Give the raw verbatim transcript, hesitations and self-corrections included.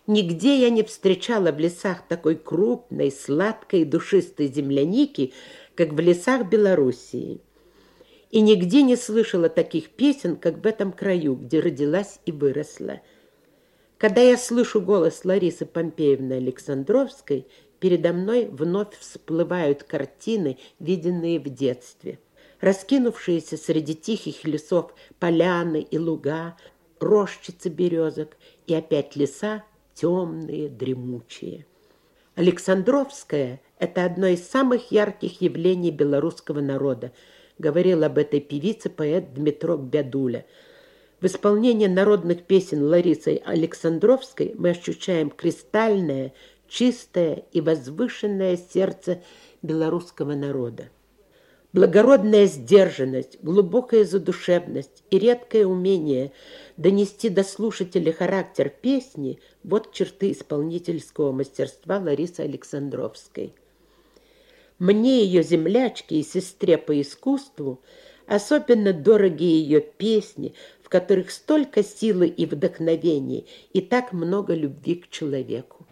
Нигде я не встречала в лесах такой крупной, сладкой и душистой земляники, как в лесах Белоруссии. И нигде не слышала таких песен, как в этом краю, где родилась и выросла. Когда я слышу голос Ларисы Помпеевны Александровской, передо мной вновь всплывают картины, виденные в детстве. Раскинувшиеся среди тихих лесов поляны и луга, рощицы березок и опять леса темные, дремучие. Александровская – это одно из самых ярких явлений белорусского народа, говорил об этой певице поэт Дмитро Бядуля. В исполнении народных песен Ларисы Александровской мы ощущаем кристальное, чистое и возвышенное сердце белорусского народа. Благородная сдержанность, глубокая задушевность и редкое умение донести до слушателя характер песни – вот черты исполнительского мастерства Ларисы Александровской. Мне, ее землячке и сестре по искусству, особенно дороги ее песни, в которых столько силы и вдохновения, и так много любви к человеку.